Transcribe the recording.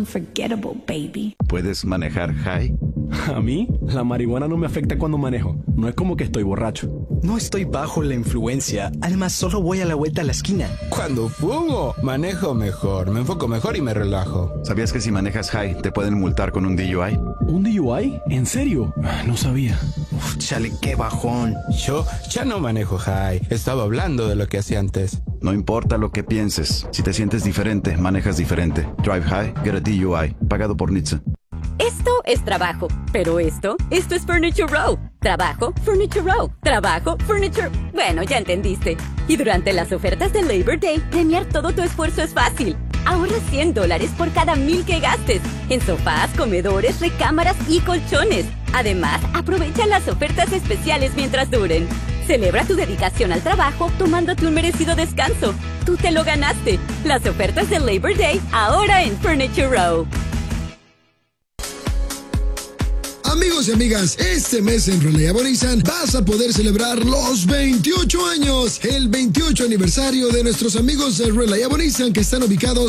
unforgettable, baby. ¿Puedes manejar high? A mí, la marihuana no me afecta cuando manejo. No es como que estoy borracho. No estoy bajo la influencia. Además, solo voy a la vuelta a la esquina. Cuando fumo, manejo mejor, me enfoco mejor y me relajo. ¿Sabías que si manejas high te pueden multar con un DUI? ¿Un DUI? ¿En serio? No sabía. Uf, chale, qué bajón. Yo ya no manejo high. Estaba hablando de lo que hacía antes. No importa lo que pienses. Si te sientes diferente, manejas diferente. Drive high, get a DUI. Pagado por NHTSA. Esto es trabajo, pero esto es Furniture Row. Trabajo, Furniture Row. Trabajo, Furniture... Bueno, ya entendiste. Y durante las ofertas de Labor Day, premiar todo tu esfuerzo es fácil. Ahorra $100 por cada 1,000 que gastes en sofás, comedores, recámaras y colchones. Además, aprovecha las ofertas especiales mientras duren. Celebra tu dedicación al trabajo tomándote un merecido descanso. Tú te lo ganaste. Las ofertas de Labor Day ahora en Furniture Row. Amigos y amigas, este mes en Relayabo Nissan vas a poder celebrar los 28 años, el 28 aniversario de nuestros amigos de Relayabo Nissan que están ubicados